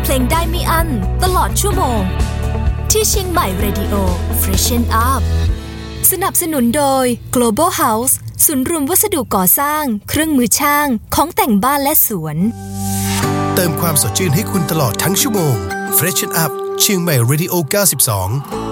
เพลงได้ไม่อั้นตลอดชั่วโมงที่เชียงใหม่ Radio Freshen Up สนับสนุนโดย Global House ศูนย์รวมวัสดุก่อสร้างเครื่องมือช่างของแต่งบ้านและสวนเติมความสดชื่นให้คุณตลอดทั้งชั่วโมง Freshen Up เชียงใหม่ Radio 92